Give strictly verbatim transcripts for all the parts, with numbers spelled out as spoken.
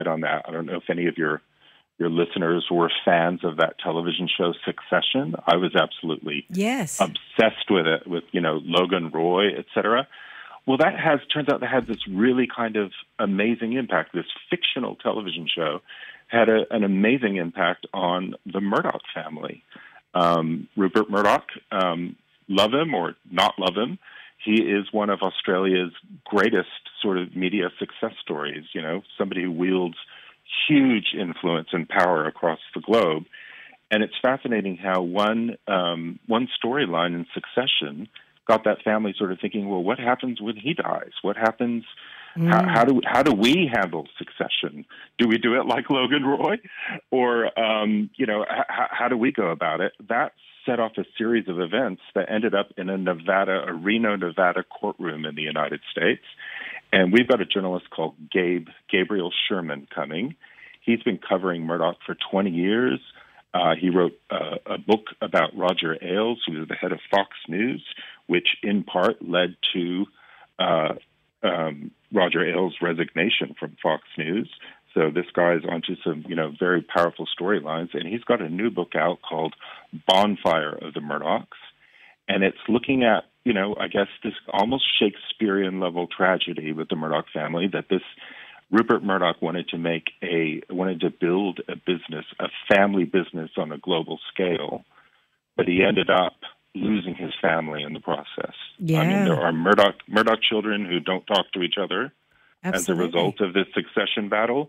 on that. I don't know if any of your your listeners were fans of that television show Succession. I was absolutely yes. obsessed with it, with, you know, Logan Roy, et cetera. Well, that has, turns out that had this really kind of amazing impact. This fictional television show had a, an amazing impact on the Murdoch family. Um, Rupert Murdoch, um, love him or not love him, he is one of Australia's greatest sort of media success stories, you know, somebody who wields huge influence and power across the globe. And it's fascinating how one um, one storyline in Succession got that family sort of thinking, well, what happens when he dies? What happens? Mm. How, how do how do we handle succession? Do we do it like Logan Roy, or um, you know, h- how do we go about it? That set off a series of events that ended up in a Nevada, a Reno, Nevada courtroom in the United States. And we've got a journalist called Gabe Gabriel Sherman coming. He's been covering Murdoch for twenty years. Uh, he wrote uh, a book about Roger Ailes, who was the head of Fox News, which in part led to uh, um, Roger Ailes' resignation from Fox News. So this guy's onto some, you know, very powerful storylines, and he's got a new book out called Bonfire of the Murdochs, and it's looking at, you know, I guess this almost Shakespearean level tragedy with the Murdoch family, that this Rupert Murdoch wanted to make a, wanted to build a business, a family business on a global scale, but he ended up losing his family in the process. Yeah. I mean, there are Murdoch, Murdoch children who don't talk to each other. Absolutely. As a result of this succession battle.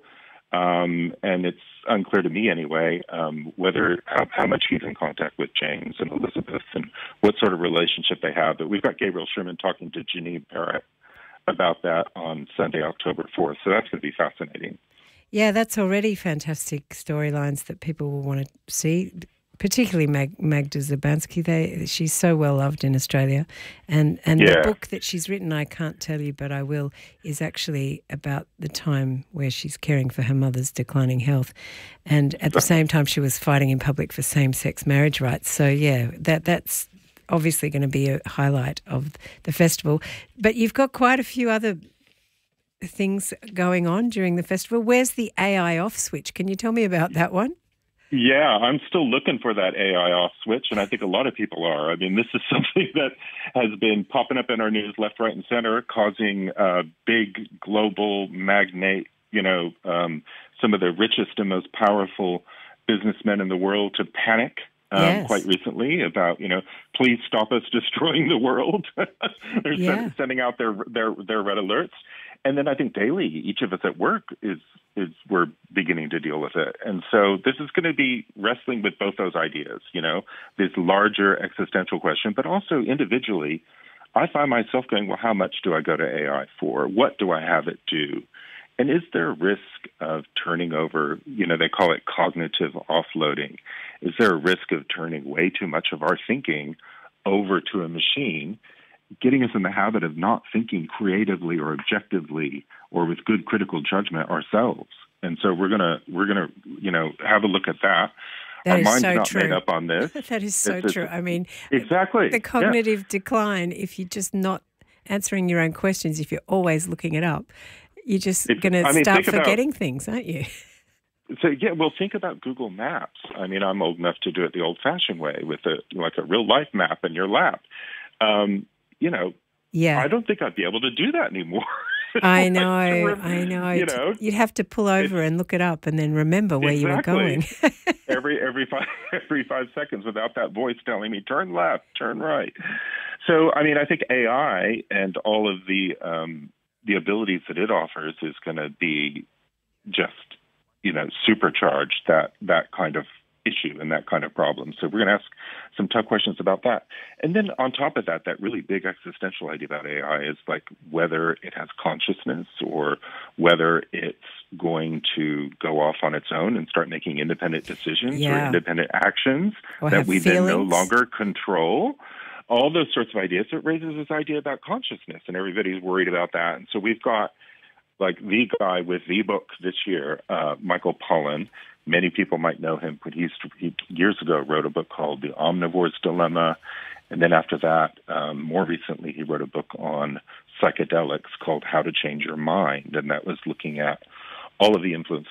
Um, and it's unclear to me anyway um, whether how, how much he's in contact with James and Elizabeth and what sort of relationship they have. But we've got Gabriel Sherman talking to Janine Parrott about that on Sunday, October fourth. So that's going to be fascinating. Yeah, that's already fantastic storylines that people will want to see. Particularly Mag- Magda Szubanski, they she's so well loved in Australia, and and yeah. the book that she's written, I can't tell you, but I will, is actually about the time where she's caring for her mother's declining health, and at the same time she was fighting in public for same-sex marriage rights. So yeah, that that's obviously going to be a highlight of the festival. But you've got quite a few other things going on during the festival. Where's the A I off switch? Can you tell me about that one? Yeah, I'm still looking for that A I off switch, and I think a lot of people are. I mean, this is something that has been popping up in our news left, right, and center, causing uh, big global magnate, you know, um, some of the richest and most powerful businessmen in the world to panic um, yes. quite recently about, you know, please stop us destroying the world. They're yeah. sending out their, their, their red alerts. And then I think daily, each of us at work is is we're beginning to deal with it. And so this is going to be wrestling with both those ideas, you know, this larger existential question, but also individually, I find myself going, well, how much do I go to A I for? What do I have it do? And is there a risk of turning over, you know, they call it cognitive offloading. Is there a risk of turning way too much of our thinking over to a machine, getting us in the habit of not thinking creatively or objectively or with good critical judgment ourselves? And so we're gonna we're gonna you know have a look at that. That Our is mind's so not true. made up on this. That is so it's, true. It's, I mean, exactly the cognitive yeah. decline. If you're just not answering your own questions, if you're always looking it up, you're just going to mean, start forgetting about, things, aren't you? So yeah, well, think about Google Maps. I mean, I'm old enough to do it the old-fashioned way with a like a real-life map in your lap. Um, you know. Yeah. I don't think I'd be able to do that anymore. I know, like, I know. You know, you'd have to pull over and look it up, and then remember where exactly. you were going. every every five every five seconds, without that voice telling me turn left, turn right. So, I mean, I think A I and all of the um, the abilities that it offers is going to be just, you know, supercharge that that kind of issue and that kind of problem. So we're going to ask some tough questions about that. And then on top of that, that really big existential idea about A I is like whether it has consciousness or whether it's going to go off on its own and start making independent decisions yeah. or independent actions or that we feelings. then no longer control. All those sorts of ideas. So it raises this idea about consciousness, and everybody's worried about that. And so we've got like the guy with the book this year, uh, Michael Pollan. Many people might know him, but he's, he years ago wrote a book called The Omnivore's Dilemma. And then after that, um, more recently, he wrote a book on psychedelics called How to Change Your Mind. And that was looking at all of the influence